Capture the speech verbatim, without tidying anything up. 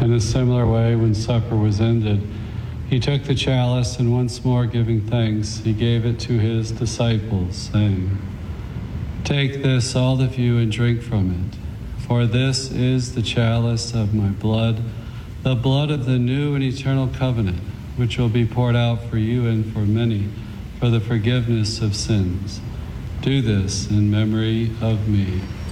In a similar way, when supper was ended, he took the chalice, and once more giving thanks, he gave it to his disciples, saying, "Take this, all of you, and drink from it, for this is the chalice of my blood, the blood of the new and eternal covenant, which will be poured out for you and for many for the forgiveness of sins. Do this in memory of me."